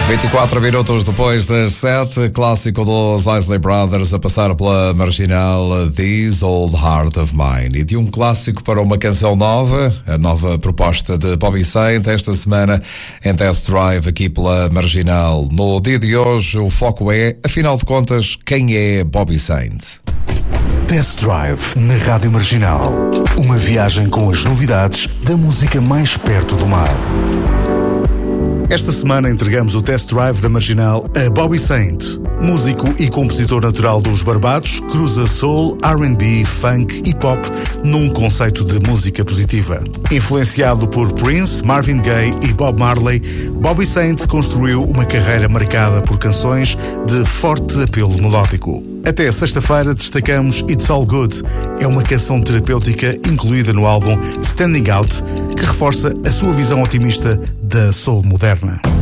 24 minutos depois das 7, clássico dos Isley Brothers a passar pela marginal This Old Heart of Mine. E de um clássico para uma canção nova, a nova proposta de Bobby Saint esta semana em Test Drive aqui pela marginal. No dia de hoje o foco é, afinal de contas, quem é Bobby Saint? Test Drive na Rádio Marginal. Uma viagem com as novidades da música mais perto do mar. Esta semana entregamos o Test Drive da Marginal a Bobby Saint. Músico e compositor natural dos Barbados, cruza soul, R&B, funk e pop num conceito de música positiva. Influenciado por Prince, Marvin Gaye e Bob Marley, Bobby Saint construiu uma carreira marcada por canções de forte apelo melódico. Até sexta-feira destacamos It's All Good. É uma canção terapêutica incluída no álbum Standing Out, que reforça a sua visão otimista da soul moderna.